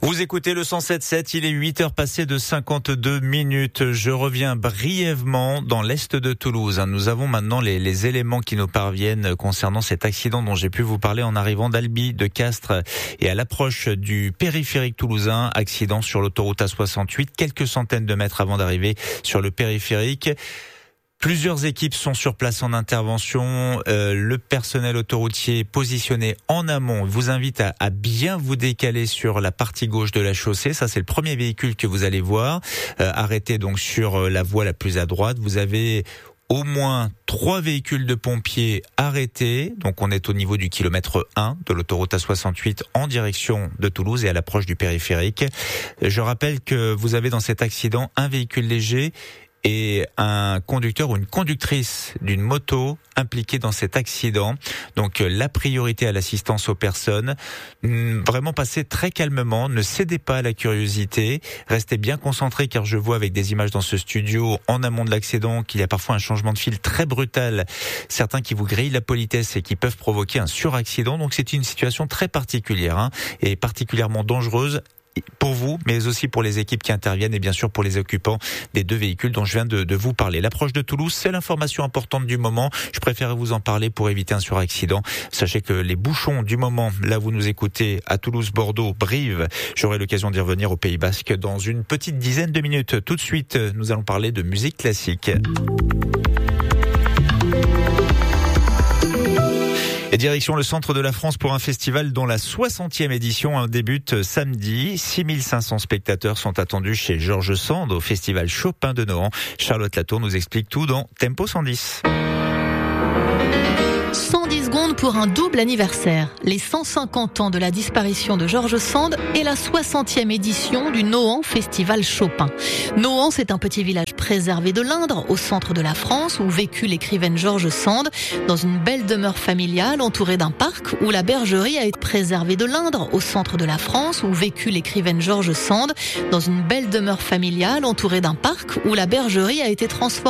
Vous écoutez le 107.7, il est 8h passées de 52 minutes. Je reviens brièvement dans l'est de Toulouse. Nous avons maintenant les éléments qui nous parviennent concernant cet accident dont j'ai pu vous parler en arrivant d'Albi, de Castres et à l'approche du périphérique toulousain. Accident sur l'autoroute A68, quelques centaines de mètres avant d'arriver sur le périphérique. Plusieurs équipes sont sur place en intervention. Le personnel autoroutier positionné en amont vous invite à bien vous décaler sur la partie gauche de la chaussée. Ça, c'est le premier véhicule que vous allez voir. Arrêté donc sur la voie la plus à droite. Vous avez au moins 3 véhicules de pompiers arrêtés. Donc on est au niveau du kilomètre 1 de l'autoroute A68 en direction de Toulouse et à l'approche du périphérique. Je rappelle que vous avez dans cet accident un véhicule léger et un conducteur ou une conductrice d'une moto impliquée dans cet accident. Donc la priorité à l'assistance aux personnes. Vraiment passez très calmement, ne cédez pas à la curiosité, restez bien concentrés car je vois avec des images dans ce studio en amont de l'accident qu'il y a parfois un changement de fil très brutal. Certains qui vous grillent la politesse et qui peuvent provoquer un suraccident. Donc c'est une situation très particulière et particulièrement dangereuse pour vous, mais aussi pour les équipes qui interviennent et bien sûr pour les occupants des 2 véhicules dont je viens de vous parler. L'approche de Toulouse, c'est l'information importante du moment. Je préfère vous en parler pour éviter un suraccident. Sachez que les bouchons du moment, là vous nous écoutez à Toulouse, Bordeaux, Brive, j'aurai l'occasion d'y revenir au Pays Basque dans une petite dizaine de minutes. Tout de suite, nous allons parler de musique classique. Et direction le centre de la France pour un festival dont la 60e édition débute samedi. 6500 spectateurs sont attendus chez Georges Sand au festival Chopin de Nohant. Charlotte Latour nous explique tout dans Tempo 110. 110 secondes pour un double anniversaire. Les 150 ans de la disparition de Georges Sand et la 60e édition du Nohant Festival Chopin. Nohant, c'est un petit village préservé de l'Indre, au centre de la France, où vécut l'écrivaine Georges Sand, dans une belle demeure familiale entourée d'un parc où la bergerie a été préservée de l'Indre, au centre de la France, où vécut l'écrivaine Georges Sand, dans une belle demeure familiale entourée d'un parc où la bergerie a été transformée